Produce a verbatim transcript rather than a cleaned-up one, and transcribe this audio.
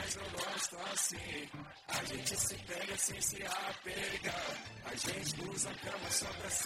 mas eu gosto assim. A gente se pega sem se apegar. A gente usa a cama só pra se